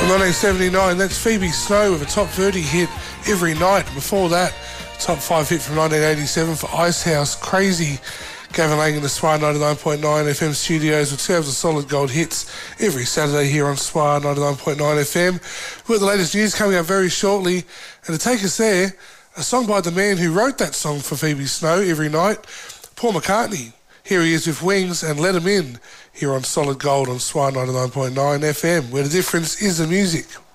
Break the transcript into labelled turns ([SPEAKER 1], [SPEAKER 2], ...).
[SPEAKER 1] 1979, that's Phoebe Snow with a top 30 hit Every Night. Before that, top 5 hit from 1987 for Icehouse, Crazy. Gavin Lang in the SWAR 99.9 FM studios with 2 hours of solid gold hits every Saturday here on SWAR 99.9 FM. We've got the latest news coming up very shortly. And to take us there, a song by the man who wrote that song for Phoebe Snow, Every Night, Paul McCartney. Here he is with Wings and Let Him In here on Solid Gold on SWAR 99.9 FM, where the difference is the music.